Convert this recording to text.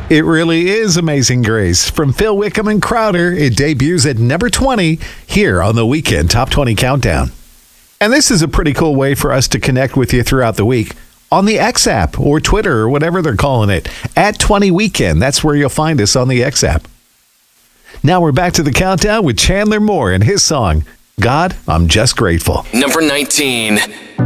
It really is Amazing Grace. From Phil Wickham and Crowder, it debuts at number 20 here on the Weekend Top 20 Countdown. And this is a pretty cool way for us to connect with you throughout the week on the X app or Twitter or whatever they're calling it. At 20 Weekend, that's where you'll find us on the X app. Now we're back to the countdown with Chandler Moore and his song, God, I'm Just Grateful. Number 19.